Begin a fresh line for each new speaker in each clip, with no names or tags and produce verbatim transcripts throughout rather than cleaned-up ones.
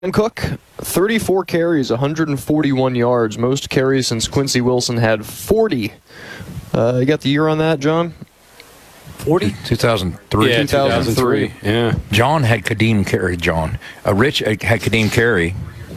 Cook, thirty-four carries, one hundred forty-one yards, most carries since Quincy Wilson had forty. Uh, you got the year on that, John?
forty?
two thousand three.
Yeah, two thousand three. Yeah.
John had Kadeem Carey, John. Uh, Rich had Kadeem Carey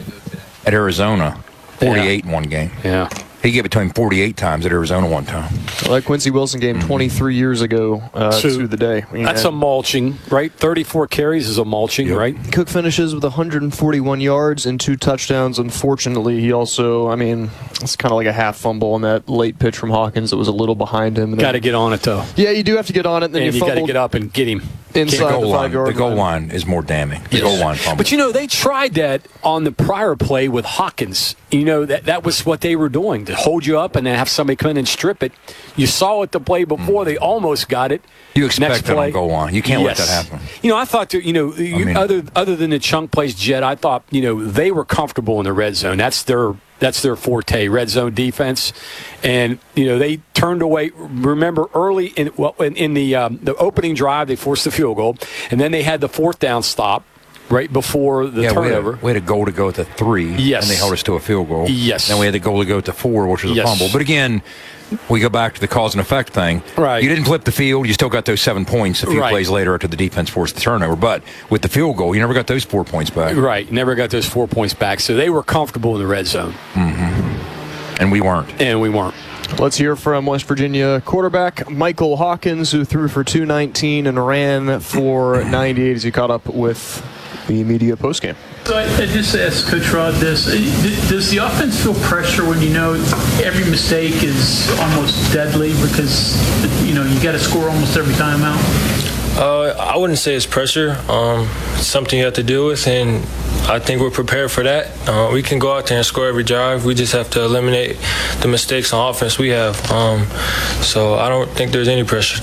at Arizona, forty-eight
yeah.
in one game.
Yeah.
He gave it to him forty-eight times at Arizona one time.
Well, that Quincy Wilson game twenty-three years ago uh,
So
to the day.
That's a mulching, right? thirty-four carries is a mulching,
Yep.
right?
Cook finishes with one hundred forty-one yards and two touchdowns. Unfortunately, he also, I mean, it's kind of like a half fumble on that late pitch from Hawkins that was a little behind him.
Got to get on it, though.
Yeah, you do have to get on it, and then
And
you,
you got to
fumbled
get up and get him.
inside
The
the,
goal line,
five-yard
the goal
line.
line is more damning. The goal line fumble.
But, you know, they tried that on the prior play with Hawkins. You know, that, that was what they were doing, to hold you up and then have somebody come in and strip it. You saw it the play before. Mm. They almost got it.
You expect
Next
that
play.
on goal line. You can't
yes.
let that happen.
You know, I thought, that, you know, you,
I mean,
other other than the chunk plays, Jet, I thought, you know, they were comfortable in the red zone. That's their that's their forte, red zone defense. And, you know, they turned away. Remember, early in well, in, in the um, the opening drive, they forced the field goal. And then they had the fourth down stop right before the
yeah,
turnover.
We had, a, we had a goal to go at the three.
Yes.
And they held us to a field goal.
Yes.
Then we had the goal to go at the four, which was a
yes.
fumble. But again, we go back to the cause and effect thing.
Right.
You didn't flip the field. You still got those seven points a few
right.
plays later after the defense forced the turnover. But with the field goal, you never got those four points back.
Right. Never got those four points back. So they were comfortable in the red zone.
Mm-hmm. And we weren't.
And we weren't.
Let's hear from West Virginia quarterback Michael Hawkins, who threw for two nineteen and ran for ninety-eight as he caught up with the media postgame.
So I, I just asked Coach Rod this. Does the offense feel pressure when you know every mistake is almost deadly because, you know, you got to score almost every time out?
Uh, I wouldn't say it's pressure. Um, it's something you have to deal with, and I think we're prepared for that. Uh, we can go out there and score every drive. We just have to eliminate the mistakes on offense we have. Um, so I don't think there's any pressure.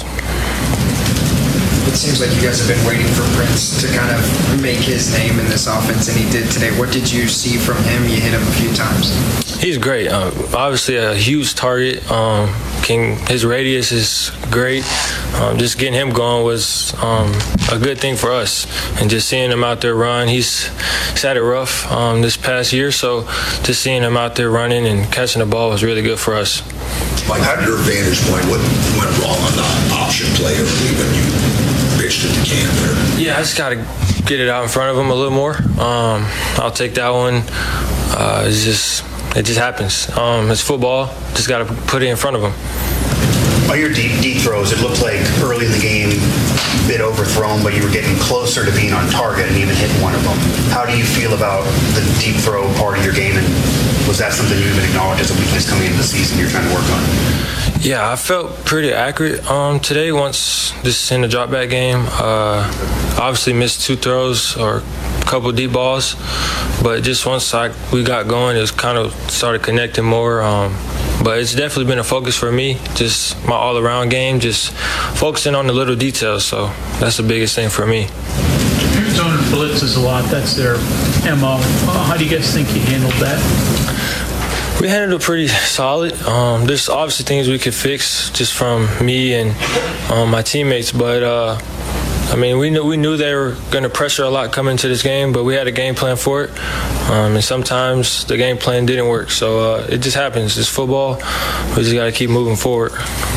It seems like you guys have been waiting for Prince to kind of make his name in this offense, and he did today. What did you see from him? You hit him a few times.
He's great. Uh, obviously a huge target. Um, can, his radius is great. Um, just getting him going was um, a good thing for us. And just seeing him out there run, he's, he's had it rough um, this past year. So just seeing him out there running and catching the ball was really good for us.
Like, how did your vantage point, what went wrong on the option play or even you pitched at the can there?
Yeah, I just got to get it out in front of him a little more. Um, I'll take that one. Uh, it's just, it just happens. Um, it's football. Just got to put it in front of him.
By your deep, deep throws, it looked like early in the game, a bit overthrown, but you were getting closer to being on target and even hitting one of them. How do you feel about the deep throw part of your game, and was that something you even acknowledged as a weakness coming into the season you're trying to work on?
Yeah, I felt pretty accurate um, today once this in the drop back game. Uh, obviously missed two throws or a couple of deep balls, but just once I, we got going, it was kind of started connecting more. Um, but it's definitely been a focus for me, just my all-around game, just focusing on the little details. So that's the biggest thing for me.
Zone blitzes a lot. That's their M O. Uh, how do you guys think you handled that?
We handled it pretty solid. Um, there's obviously things we could fix just from me and um, my teammates, but uh, I mean, we knew we knew they were going to pressure a lot coming into this game, but we had a game plan for it. Um, and sometimes the game plan didn't work, so uh, it just happens. It's football. We just got to keep moving forward.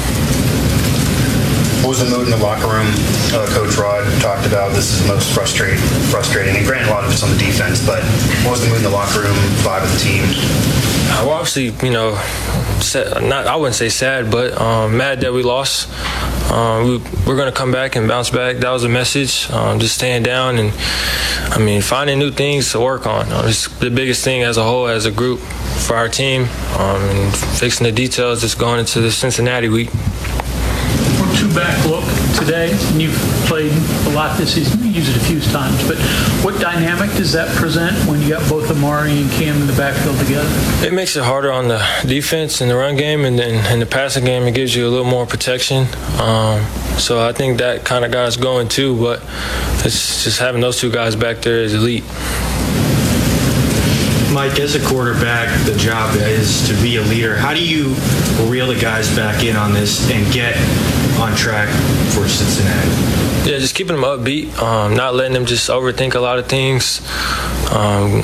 What was the mood in the locker room? Uh, Coach Rod talked about this is the most frustrating, frustrating, and granted a lot of it's on the defense, but what was the mood in the locker room, vibe of the team?
Uh, well, obviously, you know, sad, not I wouldn't say sad, but um, mad that we lost. Um, we, we're going to come back and bounce back. That was a message. Um, just staying down and, I mean, finding new things to work on. Uh, it's the biggest thing as a whole, as a group, for our team, um, and fixing the details just going into the Cincinnati week.
Two-back look today, and you've played a lot this season. You use it a few times, but what dynamic does that present when you got both Amari and Cam in the backfield together?
It makes it harder on the defense and the run game, and then in the passing game, it gives you a little more protection. Um, so I think that kind of got us going too, but it's just having those two guys back there is elite.
Mike, Mike, as a quarterback, the job is to be a leader. How do you reel the guys back in on this and get on track for Cincinnati?
Yeah, just keeping them upbeat, um, not letting them just overthink a lot of things. Um,